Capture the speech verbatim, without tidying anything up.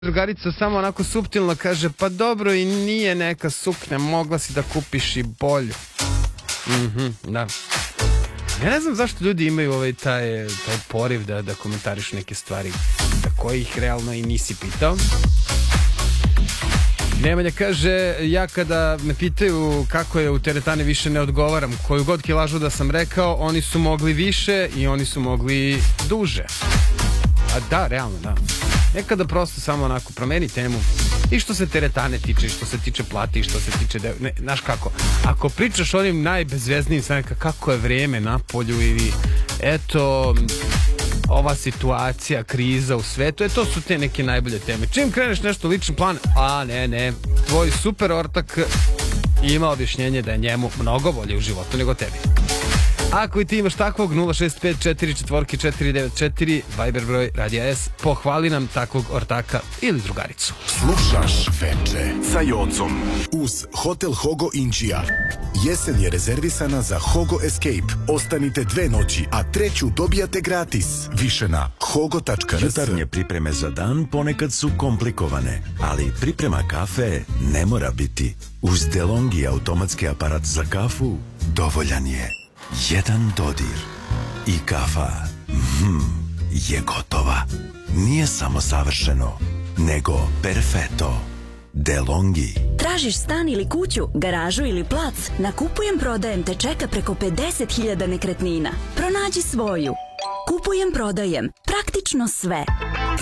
Drugarica samo onako suptilno kaže, pa dobro i nije neka suknja, mogla si da kupiš i bolju. Mhm, da. Ja ne znam zašto ljudi imaju ovaj taj, taj poriv da, da komentarišu neke stvari za koje ih realno i nisi pitao. Nemanja kaže, ja kada me pitaju kako je u teretani više ne odgovaram. Koju god kilažu da sam rekao, oni su mogli više i oni su mogli duže. A da, realno, da. Nekada prosto samo onako promeni temu. I što se teretane tiče, i što se tiče plati, i što se tiče... De... Ne, znaš kako, ako pričaš onim najbezveznijim sanjaka, kako je vreme na polju ili eto... ova situacija, kriza u svetu, e to su te neke najbolje teme. Čim kreneš nešto lični plan, a ne, ne, tvoj super ortak ima objašnjenje da je njemu mnogo bolje u životu nego tebi. Ako i ti imaš takvog, nula šest pet četiri četiri četiri devet četiri, Viber broj Radija S, pohvali nam takvog ortaka ili drugaricu. Slušaš Veče sa Jocom uz Hotel Hogo Inđija. Jesen je rezervisana za Hogo Escape. Ostanite dve noći, a treću dobijate gratis. Više na hogo tačka rs. Jutarnje pripreme za dan ponekad su komplikovane, ali priprema kafe ne mora biti. Uz DeLonghi automatski aparat za kafu dovoljan je jedan dodir i kafa mm, je gotova. Nije samo savršeno, nego perfetto. DeLonghi. Tražiš stan ili kuću, garažu ili plac? Na Kupujem prodajem te čeka preko pedeset hiljada nekretnina. Pronađi svoju. Kupujem prodajem. Praktično sve.